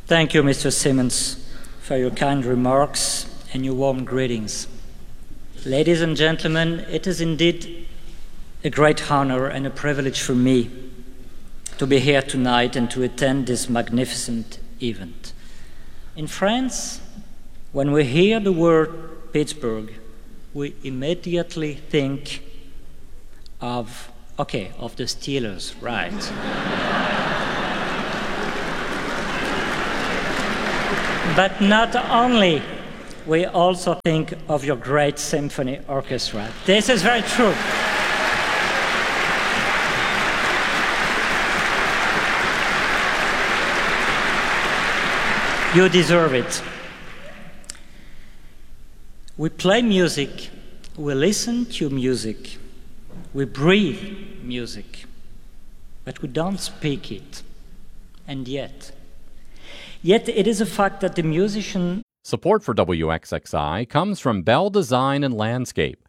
Thank you, Mr. Simmons, for your kind remarks and your warm greetings. Ladies and gentlemen, it is indeed a great honor and a privilege for me to be here tonight and to attend this magnificent event. In France, when we hear the word Pittsburgh, we immediately think of the Steelers, right? But not only, we also think of your great symphony orchestra. This is very true. You deserve it. We play music, we listen to music, we breathe music, but we don't speak it. And yet it is a fact that the musician... Support for WXXI comes from Bell Design and Landscape,